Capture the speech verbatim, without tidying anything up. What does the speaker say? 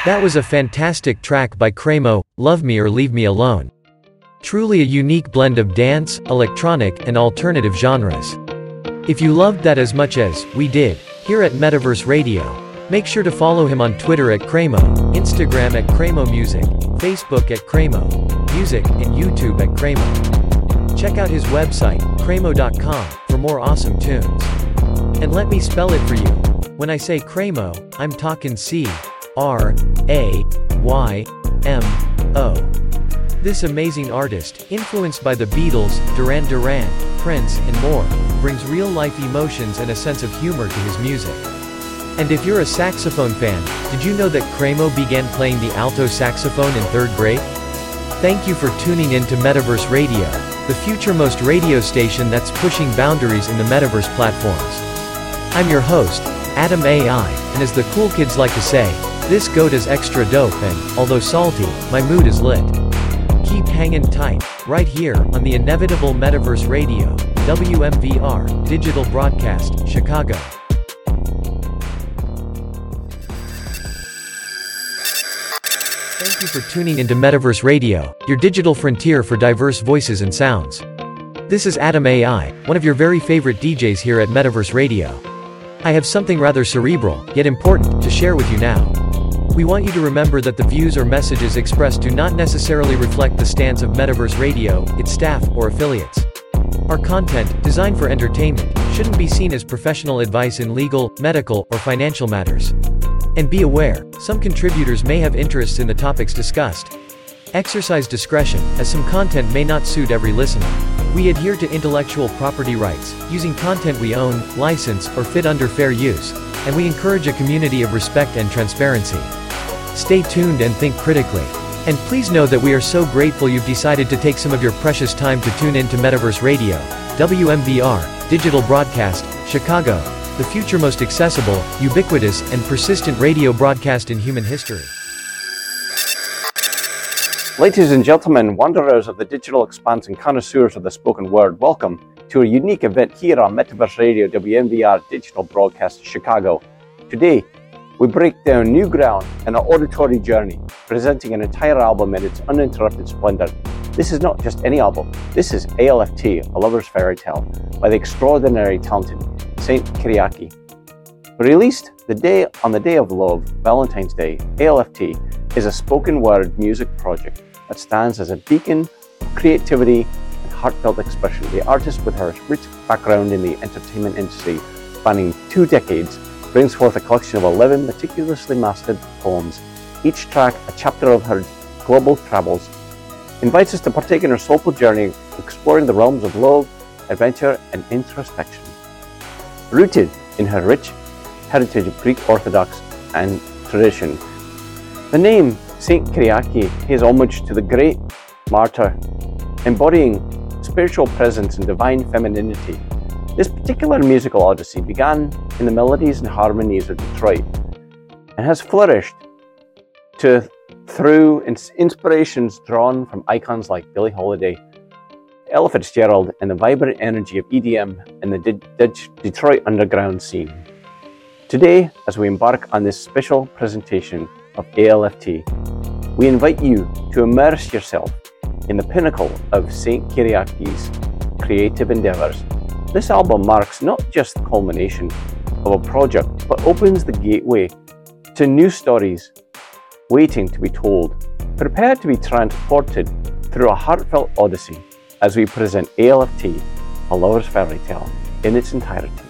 That was a fantastic track by Cremo, Love Me or Leave Me Alone. Truly a unique blend of dance, electronic, and alternative genres. If you loved that as much as we did here at Metaverse Radio, make sure to follow him on Twitter at Cremo, Instagram at Cremo Music, Facebook at Cremo Music, and YouTube at Cremo. Check out his website, cremo dot com, for more awesome tunes. And let me spell it for you. When I say Cremo, I'm talking C R A Y M O. This amazing artist, influenced by the Beatles, Duran Duran, Prince, and more, brings real-life emotions and a sense of humor to his music. And if you're a saxophone fan, did you know that Cremo began playing the alto saxophone in third grade? Thank you for tuning in to Metaverse Radio, the future-most radio station that's pushing boundaries in the Metaverse platforms. I'm your host, Adam A I, and as the cool kids like to say, this goat is extra dope and, although salty, my mood is lit. Keep hanging tight, right here, on the inevitable Metaverse Radio, W M V R, Digital Broadcast, Chicago. Thank you for tuning into Metaverse Radio, your digital frontier for diverse voices and sounds. This is Adam A I, one of your very favorite D Js here at Metaverse Radio. I have something rather cerebral, yet important, to share with you now. We want you to remember that the views or messages expressed do not necessarily reflect the stance of Metaverse Radio, its staff, or affiliates. Our content, designed for entertainment, shouldn't be seen as professional advice in legal, medical, or financial matters. And be aware, some contributors may have interests in the topics discussed. Exercise discretion, as some content may not suit every listener. We adhere to intellectual property rights, using content we own, license, or fit under fair use, and we encourage a community of respect and transparency. Stay tuned and think critically. And please know that we are so grateful you've decided to take some of your precious time to tune in to Metaverse Radio, W M V R, Digital Broadcast, Chicago, the future most accessible, ubiquitous, and persistent radio broadcast in human history. Ladies and gentlemen, wanderers of the digital expanse and connoisseurs of the spoken word, welcome to a unique event here on Metaverse Radio, W M V R, Digital Broadcast, Chicago. Today, we break down new ground in our auditory journey, presenting an entire album in its uninterrupted splendor. This is not just any album. This is A L F T, A Lover's Fairy Tale, by the extraordinary talented Saint Kyriaki. Released the day on the day of love, Valentine's Day, A L F T is a spoken word music project that stands as a beacon of creativity and heartfelt expression. The artist, with her rich background in the entertainment industry spanning two decades, brings forth a collection of eleven meticulously mastered poems, each track a chapter of her global travels, invites us to partake in her soulful journey, exploring the realms of love, adventure, and introspection. Rooted in her rich heritage of Greek Orthodox and tradition, the name Saint Kyriaki pays homage to the great martyr, embodying spiritual presence and divine femininity. This particular musical odyssey began in the melodies and harmonies of Detroit and has flourished to through inspirations drawn from icons like Billie Holiday, Ella Fitzgerald, and the vibrant energy of E D M and the De- De- Detroit underground scene. Today, as we embark on this special presentation of A L F T, we invite you to immerse yourself in the pinnacle of Saint Kyriaki's creative endeavors. This album marks not just the culmination of a project, but opens the gateway to new stories waiting to be told. Prepare to be transported through a heartfelt odyssey as we present A L F T, A Lover's Fairy Tale, in its entirety.